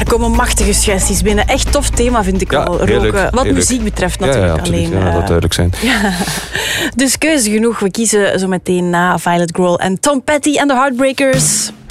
Er komen machtige suggesties binnen. Echt tof thema vind ik wel. Roken. Wat muziek betreft natuurlijk alleen. Ja, dat duidelijk zijn. Dus keuze genoeg. We kiezen zo meteen na Violet Grohl en Tom Petty en de Heartbreakers.